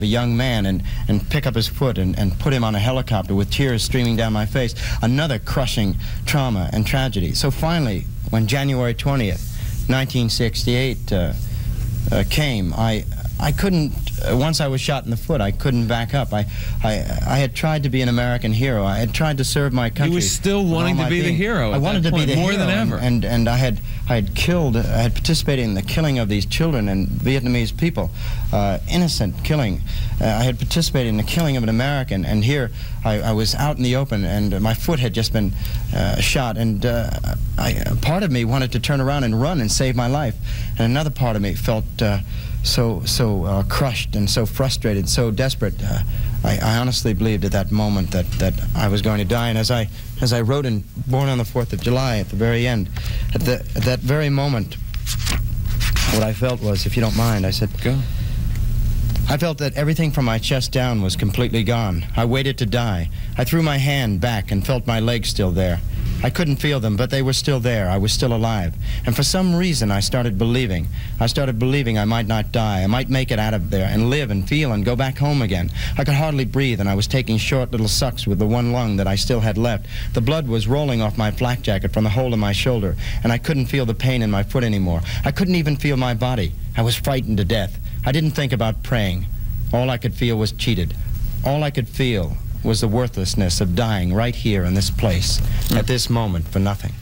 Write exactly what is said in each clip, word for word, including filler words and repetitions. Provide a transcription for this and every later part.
a young man and, and pick up his foot and, and put him on a helicopter with tears streaming down my face. Another crushing trauma and tragedy. So finally, when January twentieth, nineteen sixty-eight uh, uh, came, I I couldn't, uh, once I was shot in the foot, I couldn't back up. I, I I had tried to be an American hero. I had tried to serve my country. You were still wanting to be the hero. I wanted to be the hero more than ever. And, and and I had I had killed, I had participated in the killing of these children and Vietnamese people, uh, innocent killing. Uh, I had participated in the killing of an American, and here I, I was out in the open, and uh, my foot had just been uh, shot, and uh, I, uh, part of me wanted to turn around and run and save my life, and another part of me felt uh, so so uh, crushed and so frustrated, so desperate. Uh, I, I honestly believed at that moment that, that I was going to die. And as I as I wrote in Born on the Fourth of July at the very end, at, the, at that very moment, what I felt was, if you don't mind, I said, go. I felt that everything from my chest down was completely gone. I waited to die. I threw my hand back and felt my legs still there. I couldn't feel them, but they were still there. I was still alive. And for some reason, I started believing. I started believing I might not die. I might make it out of there and live and feel and go back home again. I could hardly breathe, and I was taking short little sucks with the one lung that I still had left. The blood was rolling off my flak jacket from the hole in my shoulder, and I couldn't feel the pain in my foot anymore. I couldn't even feel my body. I was frightened to death. I didn't think about praying. All I could feel was cheated. All I could feel was the worthlessness of dying right here in this place, mm. at this moment, for nothing.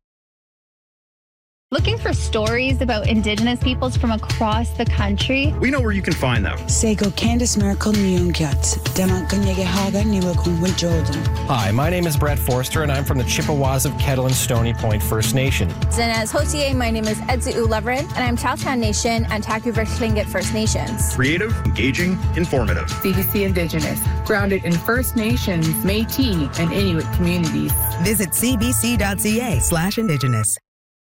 Looking for stories about Indigenous peoples from across the country? We know where you can find them. Sego Candice Miracle Nyungyat, Dana Ganyegehaga Niwakun Winjolden. Hi, my name is Brett Forster, and I'm from the Chippewas of Kettle and Stony Point First Nation. And as Hotier, my name is Edzu Ulevrin, and I'm Chowtown Nation and Taku-Vertlingit First Nations. Creative, engaging, informative. C B C Indigenous, grounded in First Nations, Métis, and Inuit communities. Visit cbc.ca slash Indigenous.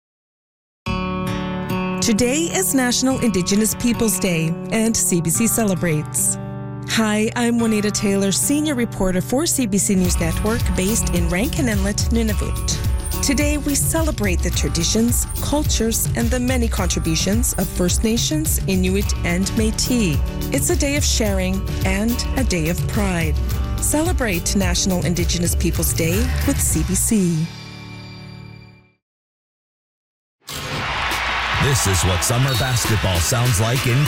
Today is National Indigenous Peoples Day, and C B C celebrates. Hi, I'm Juanita Taylor, senior reporter for C B C News Network, based in Rankin Inlet, Nunavut. Today, we celebrate the traditions, cultures, and the many contributions of First Nations, Inuit, and Métis. It's a day of sharing and a day of pride. Celebrate National Indigenous Peoples Day with C B C. This is what summer basketball sounds like in